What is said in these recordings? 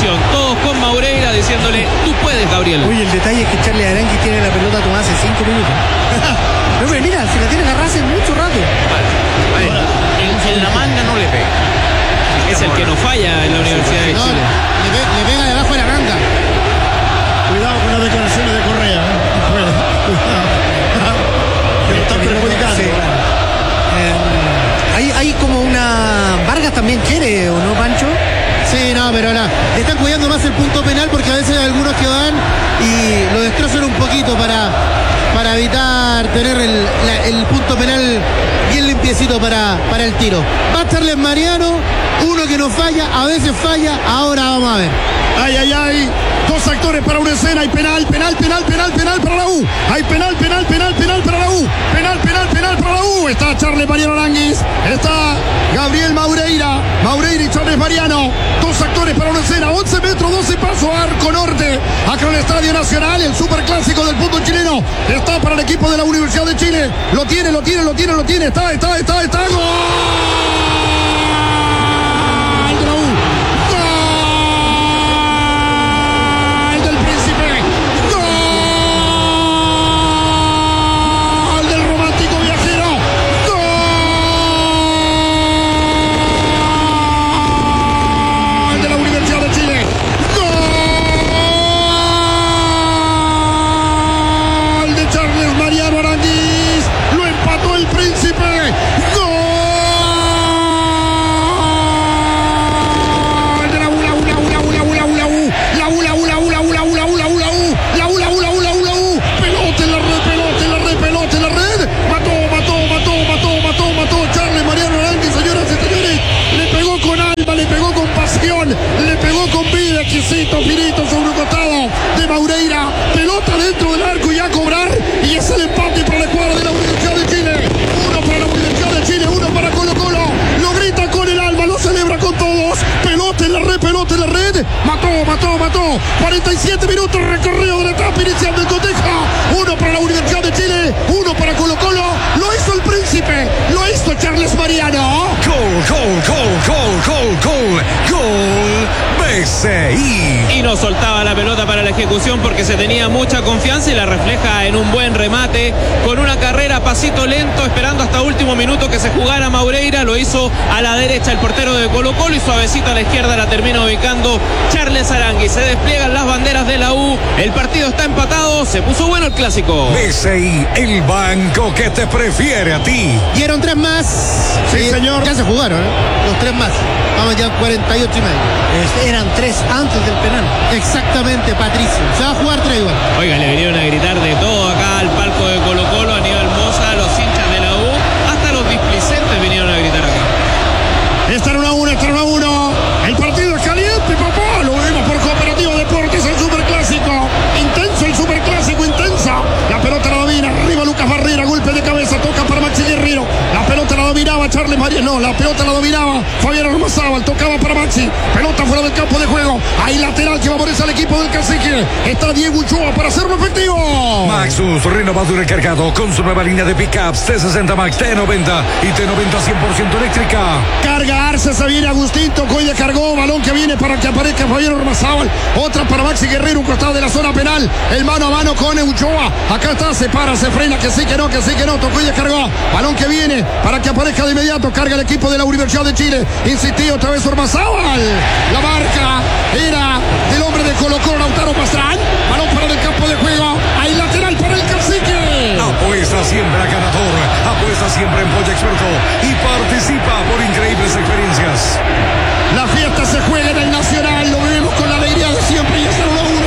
ejecución. Todos con Maureira diciéndole, tú puedes, Gabriel. Oye, el detalle es que Charles Aránguiz tiene la pelota tomada hace 5 minutos. No, pero mira, se la tiene agarrada hace mucho rato. En la manga no le pega. Es el que no falla en la Universidad de Chile. Le pega debajo de la manga. Cuidado con las declaraciones de Correa. Que lo están perjudicando. Sí, claro. Hay como una... Vargas también quiere, ¿o no, Pancho? Sí, no, pero ahora le están cuidando más el punto penal porque a veces hay algunos que van y lo destrozan un poquito para evitar tener el punto penal bien limpiecito para el tiro. Va a Charles Mariano, uno que no falla, a veces falla, ahora vamos a ver. Ay, ay, ay. Dos actores para una escena. Hay penal para la U. Hay penal para la U. Penal para la U. Está Charles Mariano Aránguiz. Está Gabriel Maureira y Charles Mariano. Dos actores para una escena. 11 metros, 12 pasos, arco norte. Acá en el Estadio Nacional. El superclásico del fútbol chileno. Está para el equipo de la Universidad de Chile. Lo tiene. Está. ¡Gol! Finito sobre un costado de Maureira, pelota dentro del arco y a cobrar, y es el empate para la escuadra de la Universidad de Chile. Uno para la Universidad de Chile, uno para Colo Colo. Lo grita con el alma, lo celebra con todos. Pelota en la red, mató. 47 minutos recorrido de la etapa inicial del cotejo. Uno para la Universidad de Chile, uno para Colo Colo. Lo hizo el Príncipe, lo hizo Charles Mariano. Gol BCI. Y no soltaba la pelota para la ejecución porque se tenía mucha confianza y la refleja en un buen remate con una carrera a pasito lento, esperando hasta último minuto que se jugara Maureira. Lo hizo a la derecha el portero de Colo Colo y suavecito a la izquierda la termina ubicando Charles Aránguiz. Se despliegan las banderas de la U. El partido está empatado. Se puso bueno el clásico. BCI, el banco que te prefiere a ti. Dieron 3 más. Sí, señor. Ya se jugaron, los 3 más. Vamos ya 48 y medio. Eran 3 antes del penal. Exactamente, Patricio. Se va a jugar 3 igual. Oiga, le vinieron a gritar de todo acá al palco de Colo Colo, Aníbal Mosa, a los hinchas de la U, hasta los displicentes vinieron a gritar acá. Están 1-1. El partido es caliente, papá. Lo vemos por Cooperativa Deportes, el superclásico. Intenso, el superclásico, intensa. La pelota la domina. Arriba Lucas Barrera, golpe de cabeza, toca para Maxi Guerrero. La pelota la dominaba Charles Mariano. No, la pelota la dominaba Fabián Ormazábal, tocaba para Maxi. Pelota fuera del campo de juego. Hay lateral que favorece al equipo del Cacique. Está Diego Ochoa para hacerlo efectivo. Maxus, renovado y recargado con su nueva línea de pickups T60 Max, T90 y T90 100% eléctrica. Carga Arce, se viene Agustín, tocó y descargó. Balón que viene para que aparezca Fabián Ormazábal. Otra para Maxi Guerrero, un costado de la zona penal. El mano a mano con Ochoa. Acá está, se para, se frena, que sí, que no, tocó y descargó. Balón que viene para que aparezca de inmediato. Carga el equipo de la Universidad de Chile. Insistió otra vez Ormazábal. La marca era del hombre de Colo Colo, Lautaro Pastrán. Balón para el campo de juego. Hay lateral para el Cacique. Apuesta siempre a ganador. Apuesta siempre en Polla Experto y participa por increíbles experiencias. La fiesta se juega en el Nacional. Lo vemos con la alegría de siempre. Y es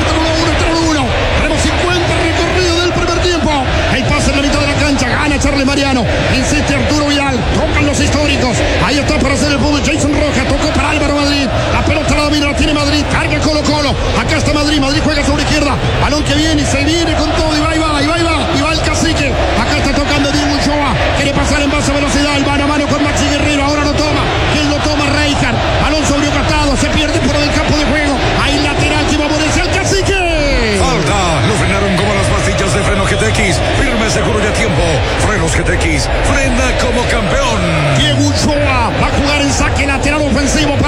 1-1. Tenemos 50 recorrido del primer tiempo. El pase en la mitad de la cancha. Gana Charles Mariano. Insiste Arturo Vidal. Tocan los históricos. Ahí está para hacer el fútbol Jason Roja. Tocó para Álvaro Madrid. La pelota la domina, la tiene Madrid. Carga Colo Colo. Acá está Madrid. Madrid juega sobre izquierda. Balón que viene y se viene con todo. Y va. Y va el Cacique. Acá está tocando Diego Ochoa. Quiere pasar en base a velocidad. El mano a mano con Maxi Guerrero. Ahora lo toma. ¿Quién lo toma? Reijan. Balón sobre un costado. Se pierde fuera del campo de juego. Hay lateral que va a ponerse al Cacique. Falta. Lo frenaron como las pastillas de freno GTX. Firme, seguro y a tiempo. Frenos GTX. Frena como campeón. Diego Ochoa va a jugar en saque lateral ofensivo para Colo Colo.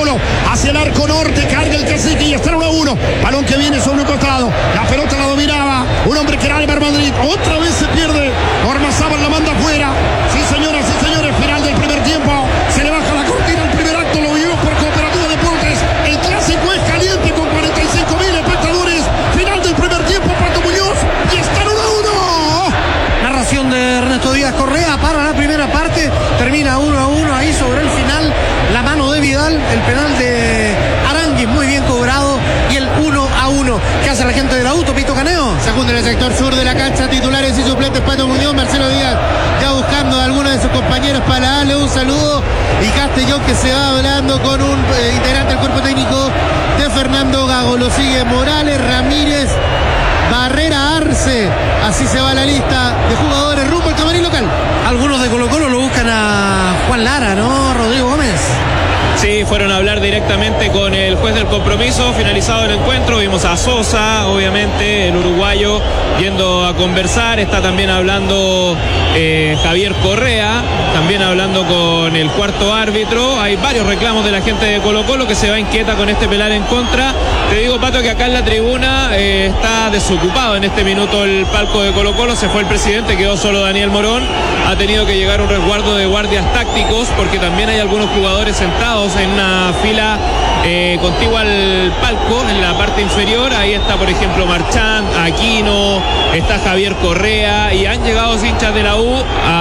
Colo hacia el arco norte, carga el cacique y está en 1-1. Balón que viene sobre un costado, la pelota la dominaba un hombre que era Álvaro Madrid, otra vez se pierde. Ormazábal la manda afuera. Sí señoras y señores, final del primer tiempo, se le baja la cortina al primer acto, lo vivimos por Cooperativa Deportes. El clásico es caliente con 45.000 espectadores. Final del primer tiempo, Pato Muñoz, y está en 1-1. Narración de Ernesto Díaz Correa para la primera parte, termina 1-1 ahí sobre el final, la mano de Vidal, el penal de Aranguis muy bien cobrado y el 1-1. ¿Qué hace la gente del auto, Pito Caneo? Segundo en el sector sur de la cancha, titulares y suplentes, Pato Muñoz, Marcelo Díaz ya buscando a algunos de sus compañeros para darle un saludo, y Castellón que se va hablando con un integrante del cuerpo técnico de Fernando Gago. Lo sigue Morales, Ramírez, Barrera, Arce. Así se va la lista de jugadores rumbo al camarín local. Algunos de Colo Colo lo buscan a Juan Lara, ¿no? Rodrigo Gómez. Sí, fueron a hablar directamente con el juez del compromiso. Finalizado el encuentro, vimos a Sosa, obviamente, el uruguayo, yendo a conversar. Está también hablando Javier Correa, también hablando con el cuarto árbitro. Hay varios reclamos de la gente de Colo Colo que se va inquieta con este penal en contra. Te digo, Pato, que acá en la tribuna está desocupado en este minuto el palco de Colo Colo. Se fue el presidente, quedó solo Daniel Morón. Ha tenido que llegar un resguardo de guardias tácticos porque también hay algunos jugadores sentados en una fila contigua al palco, en la parte inferior. Ahí está, por ejemplo, Marchand, Aquino, está Javier Correa, y han llegado hinchas de la U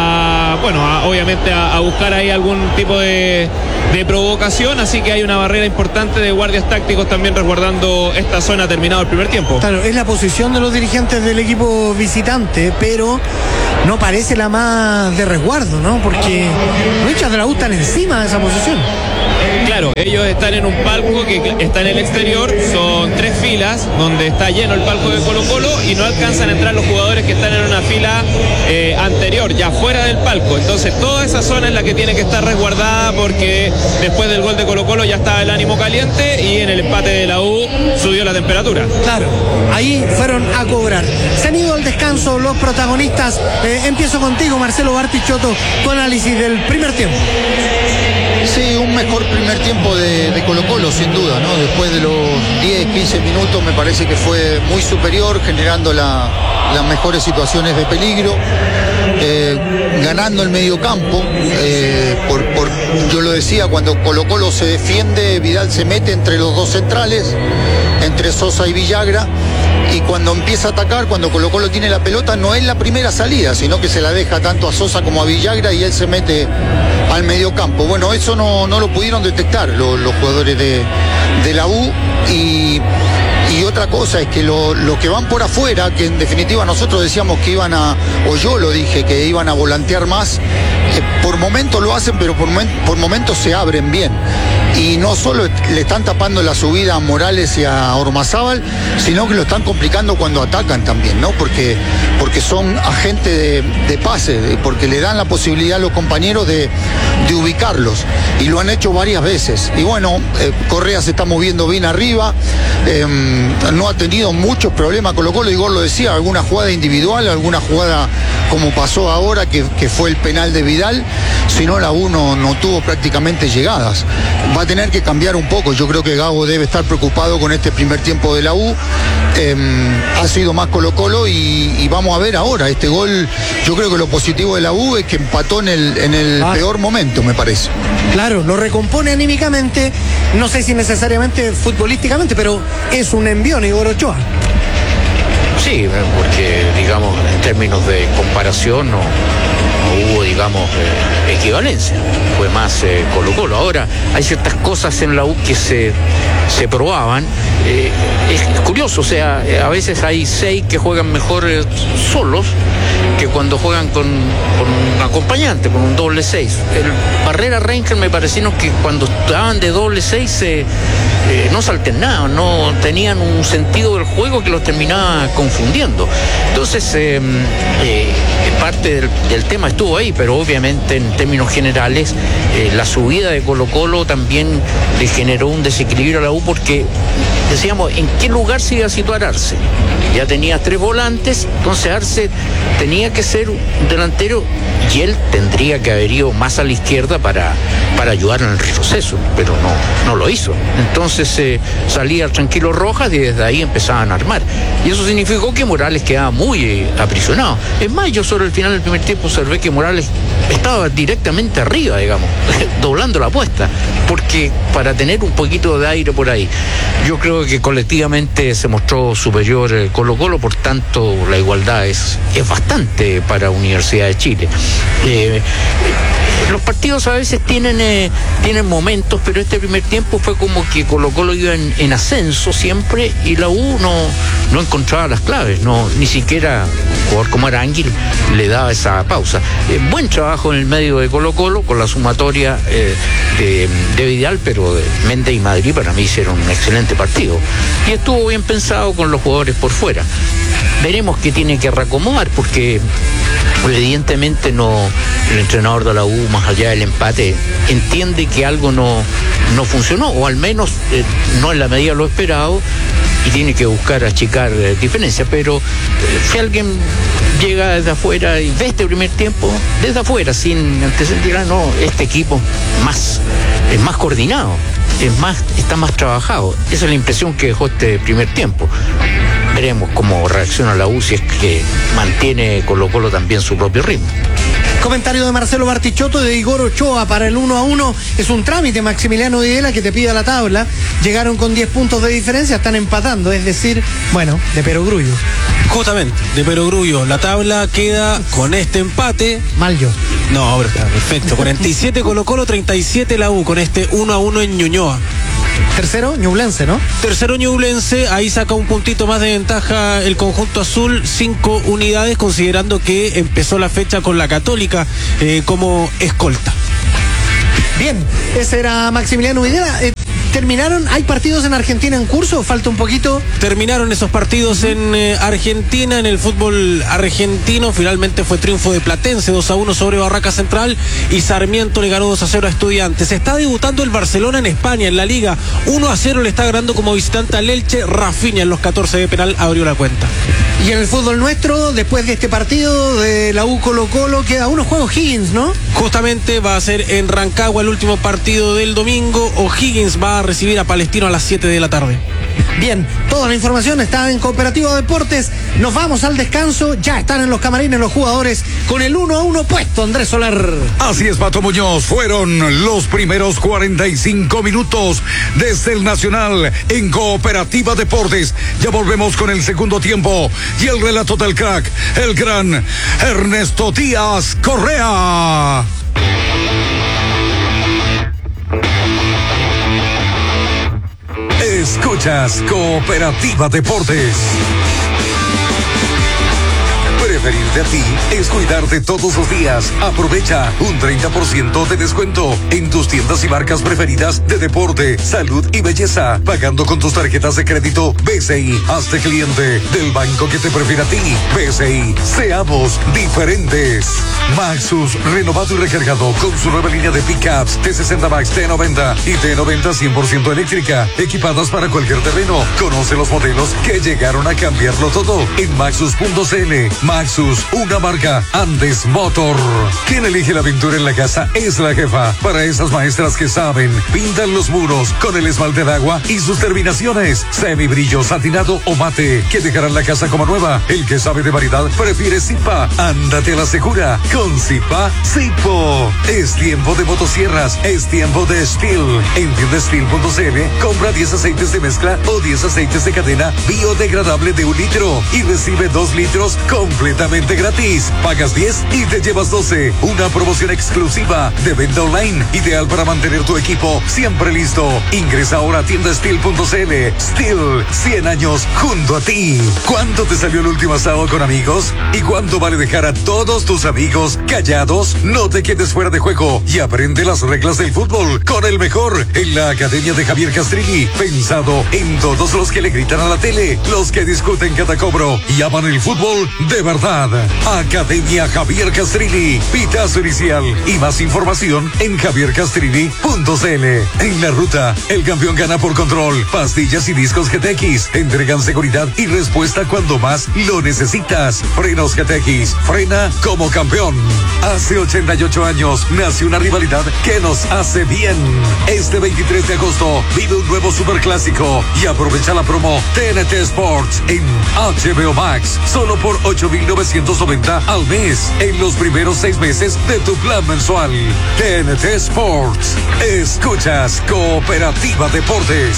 obviamente a buscar ahí algún tipo de provocación, así que hay una barrera importante de guardias tácticos también resguardando esta zona terminado el primer tiempo. Claro, es la posición de los dirigentes del equipo visitante, pero no parece la más de resguardo, ¿no? Porque los hinchas de la U están encima de esa posición. Claro, ellos están en un palco que está en el exterior, son 3 filas donde está lleno el palco de Colo Colo y no alcanzan a entrar los jugadores que están en una fila anterior, ya fuera del palco. Entonces toda esa zona es la que tiene que estar resguardada porque después del gol de Colo Colo ya estaba el ánimo caliente y en el empate de la U subió la temperatura. Claro, ahí fueron a cobrar. Se han ido al descanso los protagonistas. Empiezo contigo, Marcelo Bartichotto, tu análisis del primer tiempo. Sí, un mejor primer tiempo de Colo Colo, sin duda, ¿no? Después de los 10, 15 minutos me parece que fue muy superior, generando las mejores situaciones de peligro, ganando el medio campo. Yo lo decía, cuando Colo Colo se defiende, Vidal se mete entre los dos centrales, entre Sosa y Villagra. Y cuando empieza a atacar, cuando Colo Colo tiene la pelota, no es la primera salida, sino que se la deja tanto a Sosa como a Villagra y él se mete al mediocampo. Bueno, eso no lo pudieron detectar los jugadores de la U. Y otra cosa es que los que van por afuera, que en definitiva nosotros decíamos que iban o yo lo dije, que iban a volantear más, por momentos lo hacen, pero por momentos se abren bien. Y no solo le están tapando la subida a Morales y a Ormazábal, sino que lo están complicando cuando atacan también, ¿no? Porque son agentes de pase, porque le dan la posibilidad a los compañeros de ubicarlos. Y lo han hecho varias veces. Y bueno, Correa se está moviendo bien arriba, no ha tenido muchos problemas Colo Colo. Igor lo decía, alguna jugada individual, alguna jugada como pasó ahora, que fue el penal de Vidal, si no la U no tuvo prácticamente llegadas. Va a tener que cambiar un poco. Yo creo que Gago debe estar preocupado con este primer tiempo de la U. Ha sido más Colo Colo y vamos a ver ahora este gol. Yo creo que lo positivo de la U es que empató en el peor momento, me parece. Claro, lo recompone anímicamente, no sé si necesariamente futbolísticamente, pero es un envión, Igor Ochoa. Sí, porque digamos en términos de comparación no hubo, digamos, equivalencia, fue más Colo Colo. Ahora hay ciertas cosas en la U que se probaban. Es curioso, o sea, a veces hay 6 que juegan mejor solos que cuando juegan con un acompañante, con un doble 6. El Barrera Rangel me pareció que cuando estaban de doble 6 no se alternaban, no tenían un sentido del juego que los terminaba confundiendo. Entonces, parte del tema estuvo ahí, pero obviamente en términos generales la subida de Colo-Colo también le generó un desequilibrio a la U, porque decíamos, ¿en qué lugar se iba a situar Arce? Ya tenía 3 volantes, entonces Arce tenía que ser un delantero y él tendría que haber ido más a la izquierda para ayudar en el retroceso, pero no lo hizo. Entonces salía tranquilo Rojas y desde ahí empezaban a armar. Y eso significó que Morales quedaba muy aprisionado. Es más, yo sobre el final del primer tiempo observé que Morales estaba directamente arriba, digamos, doblando la apuesta, porque para tener un poquito de aire por ahí. Yo creo que colectivamente se mostró superior Colo-Colo, por tanto la igualdad es bastante para Universidad de Chile. Los partidos a veces tienen momentos, pero este primer tiempo fue como que Colo-Colo iba en ascenso siempre y la U no encontraba las claves, ni siquiera un jugador como Aránguiz le daba esa pausa. Buen trabajo en el medio de Colo-Colo con la sumatoria de Vidal, pero Méndez y Madrid para mí hicieron un excelente partido y estuvo bien pensado con los jugadores por fuera. Veremos qué tiene que reacomodar, porque evidentemente el entrenador de la U, más allá del empate, entiende que algo no funcionó, o al menos no en la medida de lo esperado, y tiene que buscar achicar diferencias. Pero si alguien llega desde afuera y ve este primer tiempo desde afuera sin antecedentes, este equipo es más coordinado, está más trabajado. Esa es la impresión que dejó este primer tiempo. Veremos cómo reacciona la U, si es que mantiene Colo-Colo también su propio ritmo. Comentario de Marcelo Bartichotto y de Igor Ochoa para el 1-1. Es un trámite, Maximiliano Videla, que te pida la tabla. Llegaron con 10 puntos de diferencia, están empatando, es decir, de perogrullo. Justamente, de perogrullo. La tabla queda con este empate. Mal yo. No, pero está perfecto. 47 Colo-Colo, 37 la U, con este 1-1 en Ñuñoa. Tercero, Ñublense, ¿no? Tercero, Ñublense, ahí saca un puntito más de ventaja el conjunto azul, 5 unidades, considerando que empezó la fecha con la Católica como escolta. Bien, ese era Maximiliano Videla. ¿Terminaron? ¿Hay partidos en Argentina en curso? ¿Falta un poquito? Terminaron esos partidos en Argentina, en el fútbol argentino. Finalmente fue triunfo de Platense, 2-1 sobre Barraca Central, y Sarmiento le ganó 2-0 a Estudiantes. Está debutando el Barcelona en España, en la Liga. 1-0 le está ganando como visitante al Elche. Rafinha en los 14 de penal abrió la cuenta. Y en el fútbol nuestro, después de este partido de la U Colo-Colo, queda unos juegos Higgins, ¿no? Justamente va a ser en Rancagua el último partido del domingo. O'Higgins va a recibir a Palestino a las 7 de la tarde. Bien, toda la información está en Cooperativa Deportes. Nos vamos al descanso. Ya están en los camarines los jugadores con el 1-1 puesto, Andrés Solar. Así es, Pato Muñoz. Fueron los primeros 45 minutos desde el Nacional en Cooperativa Deportes. Ya volvemos con el segundo tiempo y el relato del crack, el gran Ernesto Díaz Correa. Escuchas Cooperativa Deportes. Preferirte a ti es cuidarte todos los días. Aprovecha un 30% de descuento en tus tiendas y marcas preferidas de deporte, salud y belleza, pagando con tus tarjetas de crédito BCI. Hazte cliente del banco que te prefiere a ti. BCI, seamos diferentes. Maxus, renovado y recargado con su nueva línea de pickups T60 Max, T90 y T90 100% eléctrica, equipadas para cualquier terreno. Conoce los modelos que llegaron a cambiarlo todo en Maxus.cl. Maxus, una marca Andes Motor. Quien elige la pintura en la casa es la jefa. Para esas maestras que saben, pintan los muros con el esmalte de agua y sus terminaciones, semibrillo, satinado o mate, que dejarán la casa como nueva. El que sabe de variedad prefiere Zipa. Ándate a la segura con Zipa Zipo. Es tiempo de motosierras, es tiempo de Steel. En tiendasteel.cl compra 10 aceites de mezcla o 10 aceites de cadena biodegradable de 1 litro y recibe 2 litros completamente completamente gratis. Pagas 10 y te llevas 12. Una promoción exclusiva de venta online, ideal para mantener tu equipo siempre listo. Ingresa ahora a tiendasteel.cl. Steel, 100 años junto a ti. ¿Cuánto te salió el último asado con amigos? ¿Y cuánto vale dejar a todos tus amigos callados? No te quedes fuera de juego y aprende las reglas del fútbol con el mejor en la Academia de Javier Castrilli. Pensado en todos los que le gritan a la tele, los que discuten cada cobro y aman el fútbol de verdad. Academia Javier Castrilli, pitazo inicial y más información en javiercastrilli.cl. En la ruta, el campeón gana por control. Pastillas y discos GTX entregan seguridad y respuesta cuando más lo necesitas. Frenos GTX, frena como campeón. Hace 88 años nació una rivalidad que nos hace bien. Este 23 de agosto vive un nuevo superclásico y aprovecha la promo TNT Sports en HBO Max, solo por $8,990 al mes en los primeros 6 meses de tu plan mensual. TNT Sports. Escuchas Cooperativa Deportes.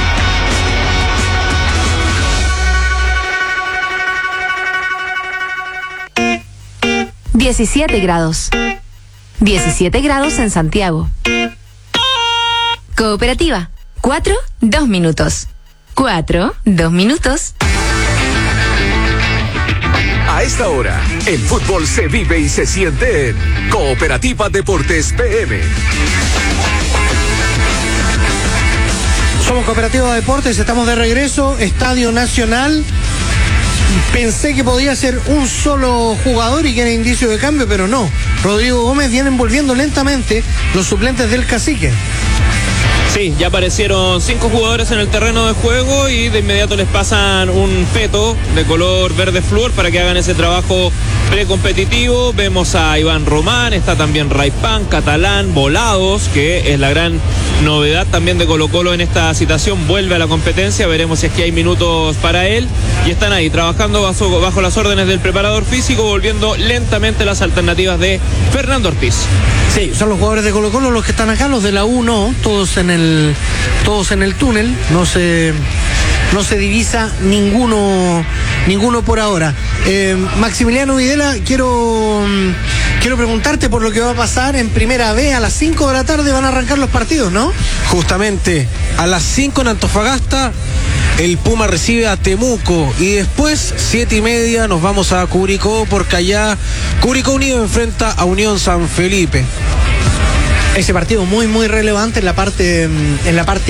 ...17 grados... ...17 grados en Santiago... Cooperativa... 4, 2 minutos... 4, 2 minutos... A esta hora, el fútbol se vive y se siente en Cooperativa Deportes PM. Somos Cooperativa Deportes, estamos de regreso, Estadio Nacional. Pensé que podía ser un solo jugador y que era indicio de cambio, pero no. Rodrigo Gómez viene envolviendo lentamente los suplentes del Cacique. Sí, ya aparecieron 5 jugadores en el terreno de juego y de inmediato les pasan un feto de color verde flúor para que hagan ese trabajo precompetitivo. Vemos a Iván Román, está también Raipán, Catalán, Volados, que es la gran novedad también de Colo-Colo en esta situación. Vuelve a la competencia, veremos si es que hay minutos para él. Y están ahí trabajando bajo las órdenes del preparador físico, volviendo lentamente las alternativas de Fernando Ortiz. Sí, son los jugadores de Colo-Colo los que están acá, los de la U no, todos en el túnel, no se divisa ninguno por ahora. Maximiliano Videla, quiero preguntarte por lo que va a pasar en Primera B. A las 5 de la tarde van a arrancar los partidos, ¿no? Justamente, a las 5 en Antofagasta, el Puma recibe a Temuco y después, 7:30, nos vamos a Curicó, porque allá Curicó Unido enfrenta a Unión San Felipe. Ese partido muy relevante en la parte